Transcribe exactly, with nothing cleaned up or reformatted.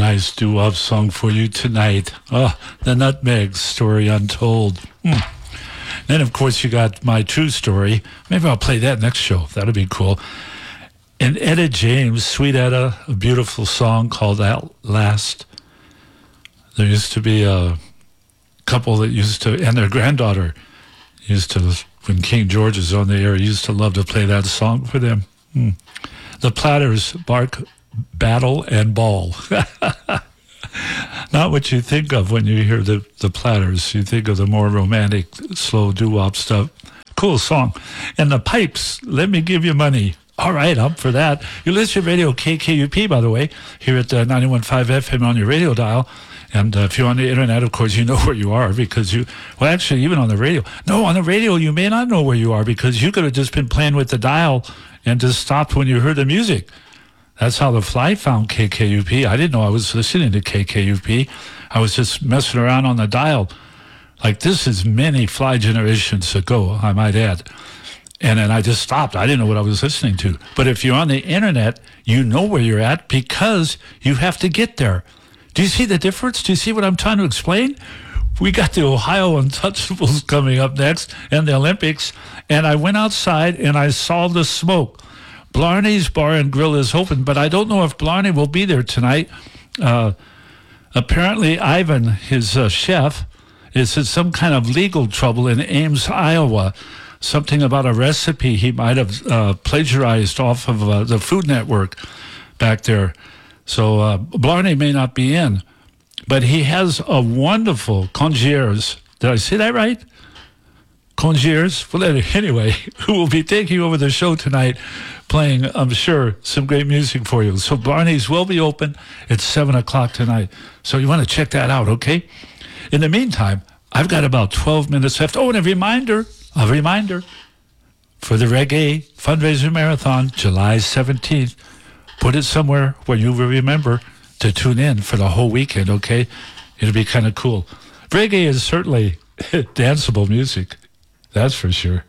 nice doo-wop song for you tonight. Oh, the Nutmeg Story Untold. Mm. Then, of course, you got My True Story. Maybe I'll play that next show. That'll be cool. And Etta James, Sweet Etta, a beautiful song called At Last. There used to be a couple that used to, and their granddaughter used to, when King George was on the air, used to love to play that song for them. Mm. The Platters, Bark, Battle, and Ball. Not what you think of when you hear the, the Platters. You think of the more romantic, slow doo-wop stuff. Cool song. And the Pipes, Let Me Give You Money. All right, I'm for that. You listen to radio K K U P, by the way, here at uh, ninety-one point five F M on your radio dial. And uh, if you're on the internet, of course, you know where you are because you, well, actually, even on the radio. No, on the radio, you may not know where you are because you could have just been playing with the dial and just stopped when you heard the music. That's how the fly found K K U P. I didn't know I was listening to K K U P. I was just messing around on the dial. Like, this is many fly generations ago, I might add. And then I just stopped. I didn't know what I was listening to. But if you're on the internet, you know where you're at because you have to get there. Do you see the difference? Do you see what I'm trying to explain? We got the Ohio Untouchables coming up next and the Olympics. And I went outside and I saw the smoke. Blarney's Bar and Grill is open, but I don't know if Blarney will be there tonight. Uh, apparently, Ivan, his uh, chef, is in some kind of legal trouble in Ames, Iowa. Something about a recipe he might have uh, plagiarized off of uh, the Food Network back there. So uh, Blarney may not be in, but he has a wonderful concierge. Did I say that right? Concierge? Well, anyway, who will be taking over the show tonight, playing, I'm sure, some great music for you. So Blarney's will be open at seven o'clock tonight. So you want to check that out, okay? In the meantime, I've got about twelve minutes left. Oh, and a reminder, a reminder for the Reggae Fundraiser Marathon, July seventeenth. Put it somewhere where you will remember to tune in for the whole weekend, okay? It'll be kind of cool. Reggae is certainly danceable music. That's for sure.